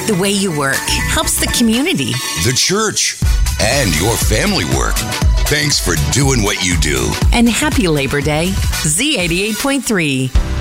The way you work helps the community, the church, and your family work. Thanks for doing what you do. And happy Labor Day, Z88.3.